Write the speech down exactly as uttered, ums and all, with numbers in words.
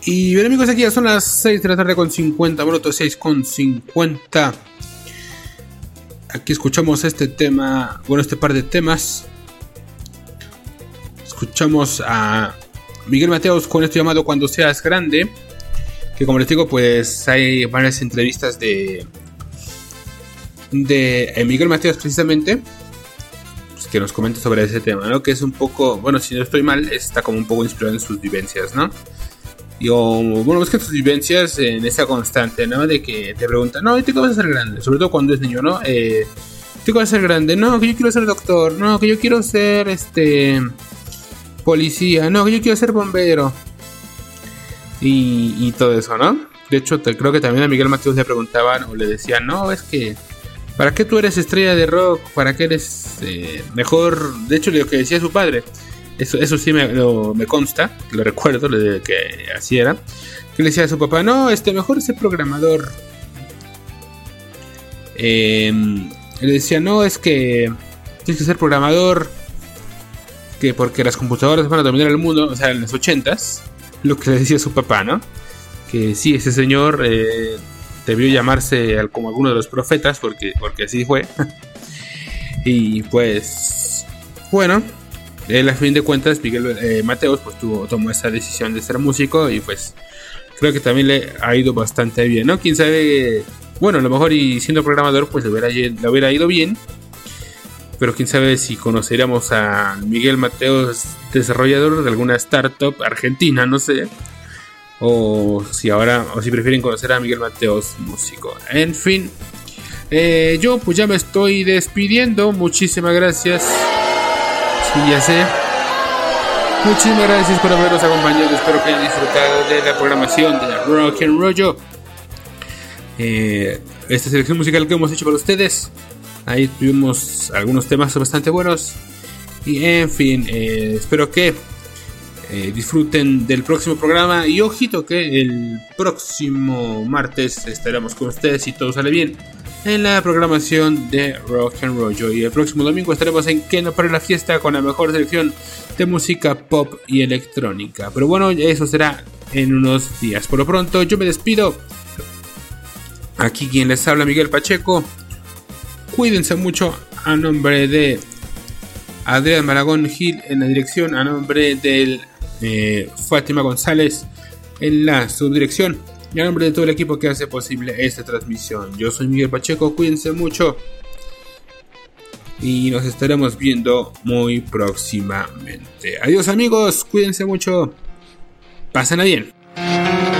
Y bien, amigos, aquí ya son las seis de la tarde con cincuenta minutos, seis con cincuenta. Aquí escuchamos este tema, bueno, este par de temas. Escuchamos a Miguel Mateos con esto llamado Cuando Seas Grande, que como les digo, pues hay varias entrevistas de de Miguel Mateos precisamente, pues, que nos comenta sobre ese tema, ¿no? Que es un poco, bueno, si no estoy mal, está como un poco inspirado en sus vivencias, ¿no? Y o, bueno, es que tus vivencias en esa constante, ¿no? De que te preguntan, no, ¿y tú qué vas a ser grande? Sobre todo cuando es niño, ¿no? Eh, ¿tú qué vas a ser grande? No, que yo quiero ser doctor. No, que yo quiero ser, este... policía. No, que yo quiero ser bombero. Y, y todo eso, ¿no? De hecho, te, creo que también a Miguel Mateos le preguntaban o le decían, no, es que... ¿para qué tú eres estrella de rock? ¿Para qué eres eh, mejor? De hecho, lo que decía su padre... Eso, eso sí me, lo, me consta, lo recuerdo, lo que así era. Que le decía a su papá, no, este, mejor ser programador. Eh, le decía, no, es que tienes que ser programador, que porque las computadoras van a dominar el mundo, o sea, en los ochentas, lo que le decía a su papá, ¿no? Que sí, ese señor eh, debió llamarse como alguno de los profetas, porque, porque así fue. Y pues, bueno... Él, a fin de cuentas, Miguel eh, Mateos pues tuvo, tomó esa decisión de ser músico y pues creo que también le ha ido bastante bien, ¿no? Quién sabe, bueno, a lo mejor y siendo programador pues le hubiera, le hubiera ido bien, pero quién sabe si conoceríamos a Miguel Mateos, desarrollador de alguna startup argentina, no sé, o si ahora, o si prefieren conocer a Miguel Mateos, músico. En fin, eh, yo pues ya me estoy despidiendo, muchísimas gracias. Sí, ya sé. Muchísimas gracias por habernos acompañado. Espero que hayan disfrutado de la programación de Rock and Rollo. Eh, esta selección musical que hemos hecho para ustedes. Ahí tuvimos algunos temas bastante buenos. Y en fin, eh, espero que eh, disfruten del próximo programa. Y ojito que el próximo martes estaremos con ustedes si todo sale bien en la programación de Rock and Rollo. Y el próximo domingo estaremos en Que No Pare la Fiesta con la mejor selección de música pop y electrónica. Pero bueno, eso será en unos días. Por lo pronto yo me despido. Aquí quien les habla, Miguel Pacheco. Cuídense mucho. A nombre de Adrián Maragón Gil en la dirección, a nombre de eh, Fátima González en la subdirección, y a nombre de todo el equipo que hace posible esta transmisión, yo soy Miguel Pacheco. Cuídense mucho y nos estaremos viendo muy próximamente. Adiós, amigos, cuídense mucho, pásenla bien.